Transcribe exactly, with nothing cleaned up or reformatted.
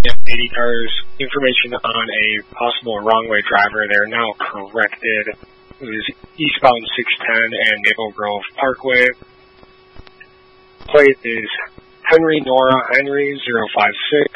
eighty cars. Information on a possible wrong-way driver. They're now corrected. It was eastbound six ten and Maple Grove Parkway. Plate is Henry Nora Henry zero five six.